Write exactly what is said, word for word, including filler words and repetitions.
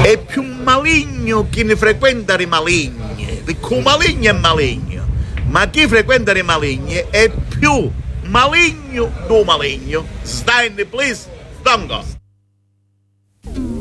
è più maligno chi ne frequenta le maligne, perché il maligno è maligno, ma chi frequenta le maligne è più maligno del maligno. Stai in please, don't go.